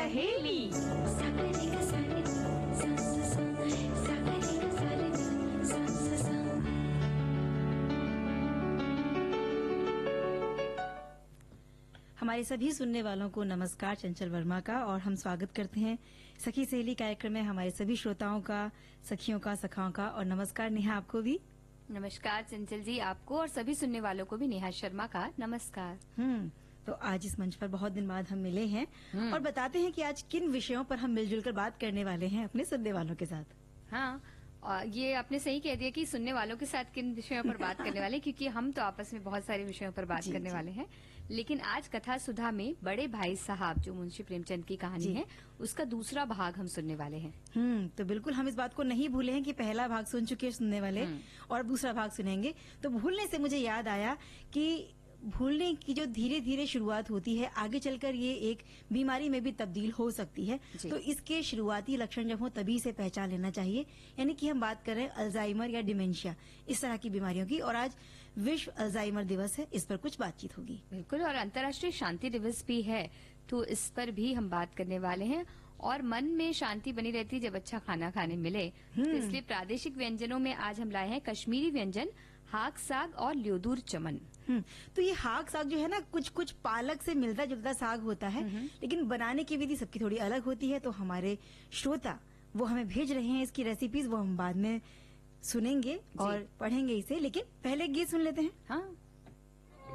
सहेली। हमारे सभी सुनने वालों को नमस्कार चंचल वर्मा का, और हम स्वागत करते हैं सखी सहेली कार्यक्रम में हमारे सभी श्रोताओं का, सखियों का, सखाओं का। और नमस्कार नेहा, आपको भी नमस्कार चंचल जी, आपको और सभी सुनने वालों को भी नेहा शर्मा का नमस्कार। तो आज इस मंच पर बहुत दिन बाद हम मिले हैं और बताते हैं कि आज किन विषयों पर हम मिलजुल कर बात करने वाले हैं अपने सुनने वालों के साथ। हाँ, ये आपने सही कह दिया कि सुनने वालों के साथ किन विषयों पर बात करने वाले, क्योंकि हम तो आपस में बहुत सारे विषयों पर बात करने वाले हैं। लेकिन आज कथा सुधा में बड़े भाई साहब, जो मुंशी प्रेमचंद की कहानी है, उसका दूसरा भाग हम सुनने वाले हैं। तो बिल्कुल हम इस बात को नहीं भूले हैं कि पहला भाग सुन चुके हैं सुनने वाले और दूसरा भाग सुनेंगे। तो भूलने से मुझे याद आया कि भूलने की जो धीरे धीरे शुरुआत होती है, आगे चलकर ये एक बीमारी में भी तब्दील हो सकती है। तो इसके शुरुआती लक्षण जब हो तभी से पहचान लेना चाहिए। यानी कि हम बात कर रहे हैं अल्जाइमर या डिमेंशिया, इस तरह की बीमारियों की। और आज विश्व अल्जाइमर दिवस है, इस पर कुछ बातचीत होगी। बिल्कुल, और अंतर्राष्ट्रीय शांति दिवस भी है, तो इस पर भी हम बात करने वाले हैं। और मन में शांति बनी रहती है जब अच्छा खाना खाने मिले, तो इसलिए प्रादेशिक व्यंजनों में आज हम लाए हैं कश्मीरी व्यंजन हाक साग और ल्योदूर चमन। तो ये हाक साग जो है ना, कुछ कुछ पालक से मिलता जुलता साग होता है, लेकिन बनाने की विधि सबकी थोड़ी अलग होती है। तो हमारे श्रोता वो हमें भेज रहे हैं इसकी रेसिपीज, वो हम बाद में सुनेंगे और पढ़ेंगे इसे। लेकिन पहले गीत सुन लेते हैं। हाँ।